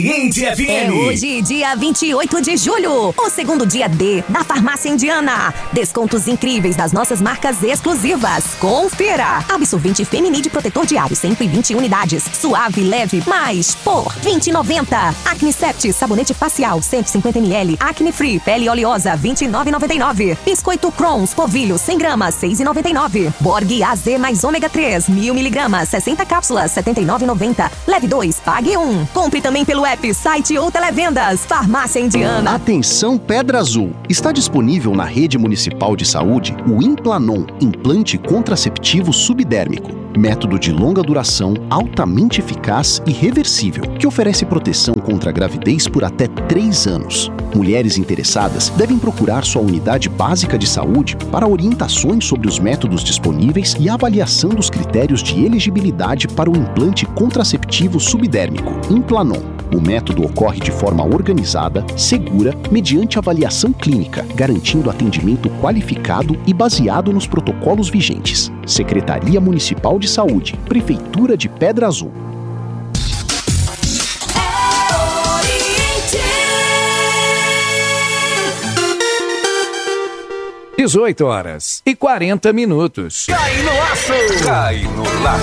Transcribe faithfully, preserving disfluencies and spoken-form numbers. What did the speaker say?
Oriente F M. É hoje, dia vinte e oito de julho, o segundo dia D da Farmácia Indiana. Descontos incríveis das nossas marcas exclusivas. Confira. Absorvente Feminide Protetor Diário, cento e vinte unidades. Suave, leve, mais por vinte e noventa. Acne Sept, sabonete facial, cento e cinquenta mililitros. Acne Free, pele oleosa, vinte e nove reais e noventa e nove centavos. Biscoito Crons, polvilho, cem gramas, seis reais e noventa e nove centavos. Borg A Z mais ômega três, mil miligramas, sessenta cápsulas, setenta e nove reais e noventa centavos. Leve dois, pague um. Compre também pelo app, site ou televendas. Farmácia Indiana. Atenção, Pedra Azul. Está disponível na rede municipal de saúde o Implanon, implante contraceptivo subdérmico. Método de longa duração, altamente eficaz e reversível, que oferece proteção contra a gravidez por até três anos. Mulheres interessadas devem procurar sua unidade básica de saúde para orientações sobre os métodos disponíveis e avaliação dos critérios de elegibilidade para o implante contraceptivo subdérmico, Implanon. O método ocorre de forma organizada, segura, mediante avaliação clínica, garantindo atendimento qualificado e baseado nos protocolos vigentes. Secretaria Municipal de Saúde, Prefeitura de Pedra Azul. dezoito horas e quarenta minutos. Cai no laço! Cai no laço!